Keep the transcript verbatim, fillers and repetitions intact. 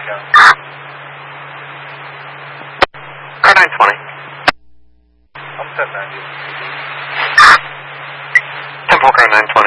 Car nine twenty. I'm set ninety. Temple car nine twenty.